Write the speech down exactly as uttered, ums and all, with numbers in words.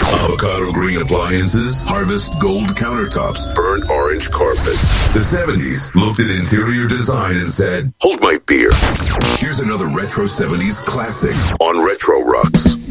Avocado green appliances, harvest gold countertops, burnt orange carpets. The seventies looked at interior design and said, hold my beer. Here's another retro seventies classic on Retro Rocks.